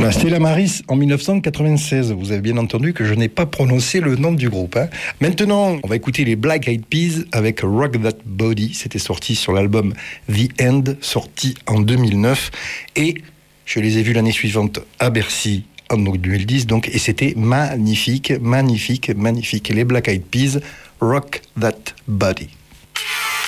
Voilà, Stella Maris en 1996. Vous avez bien entendu que je n'ai pas prononcé le nom du groupe. Maintenant, on va écouter les Black Eyed Peas avec Rock That Body. C'était sorti sur l'album The End, sorti en 2009. Et je les ai vus l'année suivante à Bercy en 2010. Donc, et c'était magnifique, magnifique, magnifique. Les Black Eyed Peas, Rock That Body.